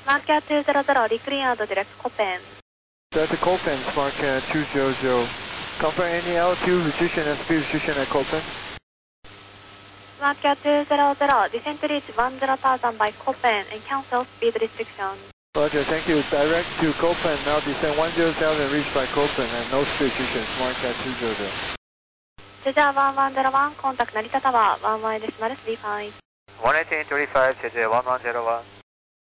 Market 200, decleared direct Copen. Delta Copen, Market 200. Confirm any altitude restriction and speed restriction at Copen. Market 200, descent reach 10,000 by Copen and cancel speed restriction. Roger, thank you. Direct to Copen, now descend 10,000, reached by Copen and no speed restrictions, Market 200. Jeja 1101, contact Narita Tower, 11 decimal 35. 11835, Jeja 1101.